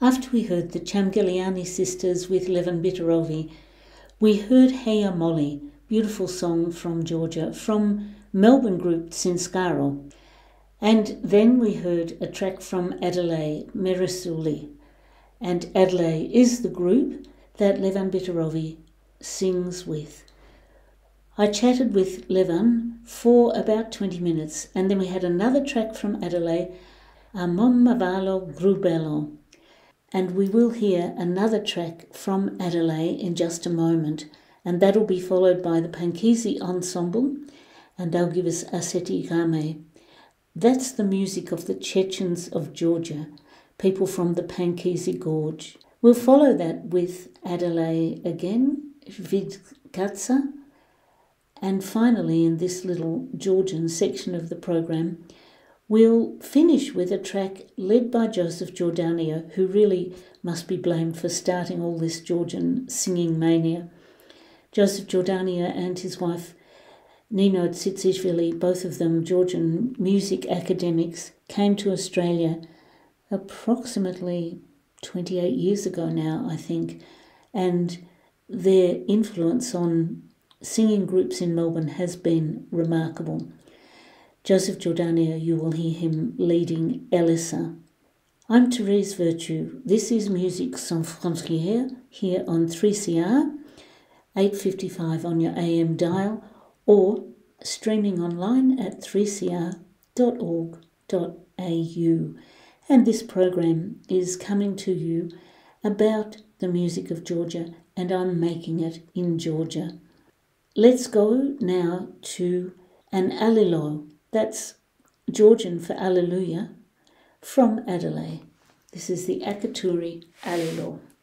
After we heard the Chamgiliani sisters with Levan Bitarovi, we heard Heya Molly, beautiful song from Georgia, from Melbourne group Sinskaro. And then we heard a track from Adelaide, Merisuli. And Adelaide is the group that Levan Bitarovi sings with. I chatted with Levan for about 20 minutes, and then we had another track from Adelaide, Amon Mavalo Grubello. And we will hear another track from Adelaide in just a moment, and that'll be followed by the Pankisi Ensemble, and they'll give us Aseti Game. That's the music of the Chechens of Georgia, people from the Pankisi Gorge. We'll follow that with Adelaide again, Vidkatsa, and finally in this little Georgian section of the program, we'll finish with a track led by Joseph Giordano, who really must be blamed for starting all this Georgian singing mania. Joseph Giordano and his wife Nino Tsitsishvili, both of them Georgian music academics, came to Australia approximately 28 years ago now, I think, and their influence on singing groups in Melbourne has been remarkable. Joseph Giordano, you will hear him leading Elisa. I'm Therese Virtue. This is Musique Sans Frontières here on 3CR, 855 on your AM dial, or streaming online at 3cr.org.au. And this program is coming to you about the music of Georgia, and I'm making it in Georgia. Let's go now to an Allilo. That's Georgian for Alleluia, from Adelaide. This is the Akaturi Allilo.